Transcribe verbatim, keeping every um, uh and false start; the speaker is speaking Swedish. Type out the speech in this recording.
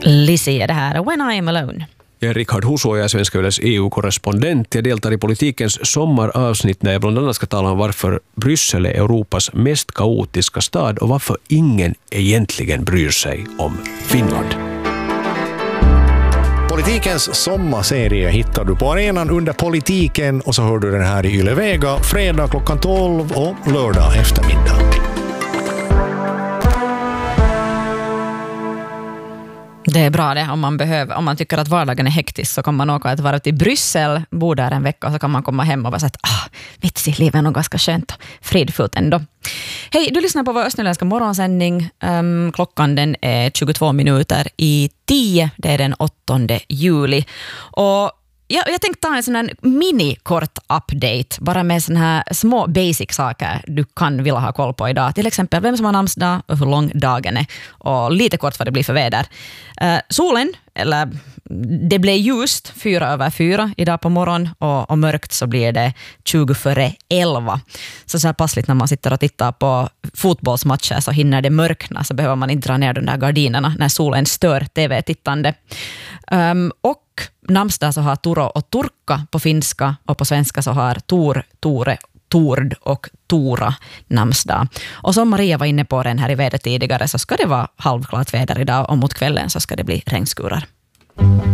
Lizzie är det här, When I am alone. Jag är Rickard Huso och jag är Svenska Yles E U-korrespondent. Jag deltar i politikens sommaravsnitt när jag bland annat ska tala om varför Bryssel är Europas mest kaotiska stad och varför ingen egentligen bryr sig om Finland. Politikens sommarserie hittar du på arenan under politiken och så hör du den här i Yle Vega fredag klockan tolv och lördag eftermiddag. Det är bra det om man behöver, om man tycker att vardagen är hektisk så kan man åka ett varv till Bryssel, bo där en vecka och så kan man komma hem och bara säga att ah, mitt i livet är nog ganska skönt och fridfullt ändå. Hej, du lyssnar på vår östnyländska morgonsändning. Um, klockan den är tjugotvå minuter i tio, det är den åttonde juli. Och jag, jag tänkte ta en sån här mini-kort update, bara med såna här små basic-saker du kan vilja ha koll på idag. Till exempel vem som har namnsdag och hur lång dagen är. Och lite kort vad det blir för väder. Uh, solen, eller det blev ljust fyra över fyra idag på morgon och, och mörkt så blir det tjugo före elva. Så så här passligt när man sitter och tittar på fotbollsmatcher så hinner det mörkna så behöver man inte dra ner de där gardinerna när solen stör tv-tittande. Um, och namnsdag så har Turo och Turkka på finska och på svenska så har Tor, Tore, Tord och Tora namnsdag. Och som Maria var inne på den här i vädret tidigare så ska det vara halvklart väder idag och mot kvällen så ska det bli regnskurar.